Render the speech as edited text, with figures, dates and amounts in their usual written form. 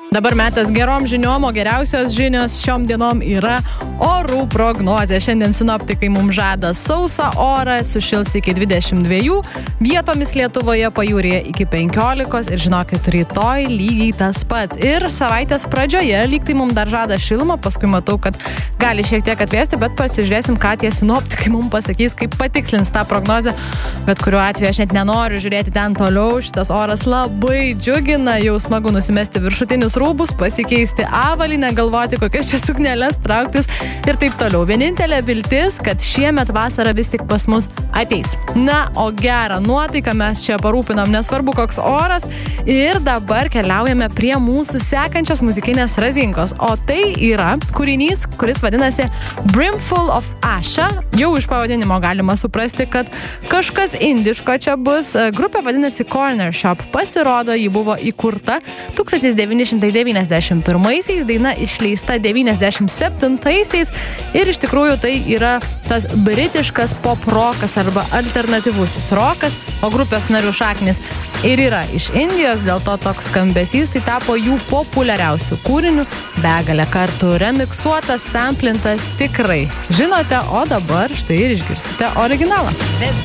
Dabar metas gerom žiniom, o geriausios žinios šiom dienom yra orų prognozė. Šiandien sinoptikai mums žada sausą orą, sušils iki 22, vietomis Lietuvoje pajūryje iki 15 ir žinokit, rytoj lygiai tas pats. Ir savaitės pradžioje lyg tai mums dar žada šilumą, paskui matau, kad gali šiek tiek atvėsti, bet pasižiūrėsim, ką tie sinoptikai mums pasakys, kaip patikslins tą prognozę. Bet kuriuo atveju aš net nenoriu žiūrėti ten toliau, šitas oras labai džiugina, jau smagu nusimesti viršutinius rūbus, pasikeisti avalynę, galvoti, kokias čia sukneles trauktis ir taip toliau. Vienintelė viltis, kad šiemet vasara vis tik pas mus ateis. Na, o gerą nuotaiką mes čia parūpinam, nesvarbu koks oras. Ir dabar keliaujame prie mūsų sekančios muzikinės razinkos. O tai yra kūrinys, kuris vadinasi Brimful of Asha. Jau iš pavadinimo galima suprasti, kad kažkas indiško čia bus. Grupė vadinasi Corner Shop. Pasirodo, ji buvo įkurta 1991-aisiais, daina išleista 97-aisiais ir iš tikrųjų tai yra tas britiškas pop-rokas arba alternatyvusis rokas, o grupės narių šaknis ir yra iš Indijos, dėl to toks skambesys tai tapo jų populiariausių kūrinių, begalę kartų remiksuotas, samplintas, tikrai žinote, o dabar štai ir išgirsite originalą. There's